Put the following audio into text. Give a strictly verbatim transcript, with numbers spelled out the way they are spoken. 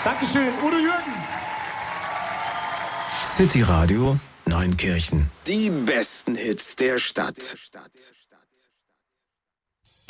Dankeschön, Udo Jürgens. City Radio Neunkirchen. Die besten Hits der Stadt.